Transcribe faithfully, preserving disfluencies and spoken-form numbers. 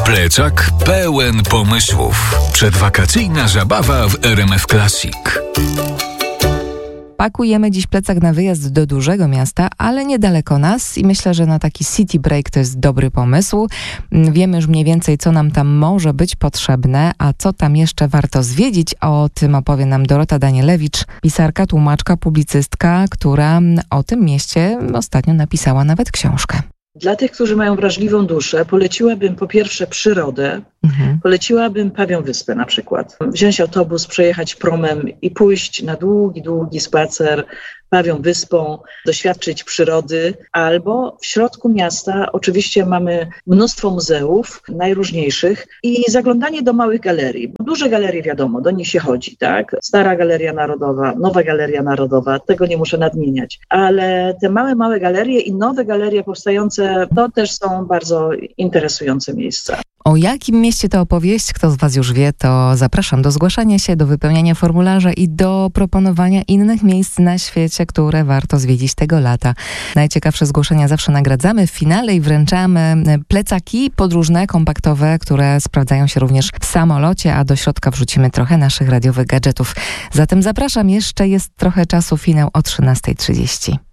Plecak pełen pomysłów. Przedwakacyjna zabawa w R M F Classic. Pakujemy dziś plecak na wyjazd do dużego miasta, ale niedaleko nas i myślę, że na taki city break to jest dobry pomysł. Wiemy już mniej więcej, co nam tam może być potrzebne, a co tam jeszcze warto zwiedzić. O tym opowie nam Dorota Danielewicz, pisarka, tłumaczka, publicystka, która o tym mieście ostatnio napisała nawet książkę. Dla tych, którzy mają wrażliwą duszę, poleciłabym po pierwsze przyrodę, mhm. poleciłabym Pawią Wyspę na przykład. Wziąć autobus, przejechać promem i pójść na długi, długi spacer Pawią Wyspą, doświadczyć przyrody, albo w środku miasta oczywiście mamy mnóstwo muzeów najróżniejszych i zaglądanie do małych galerii. Duże galerie wiadomo, do nich się chodzi, tak? Stara Galeria Narodowa, Nowa Galeria Narodowa, tego nie muszę nadmieniać, ale te małe, małe galerie i nowe galerie powstające, to też są bardzo interesujące miejsca. O jakim mieście to opowieść? Kto z Was już wie, to zapraszam do zgłaszania się, do wypełniania formularza i do proponowania innych miejsc na świecie, które warto zwiedzić tego lata. Najciekawsze zgłoszenia zawsze nagradzamy w finale i wręczamy plecaki podróżne, kompaktowe, które sprawdzają się również w samolocie, a do środka wrzucimy trochę naszych radiowych gadżetów. Zatem zapraszam, jeszcze jest trochę czasu, finał o trzynasta trzydzieści.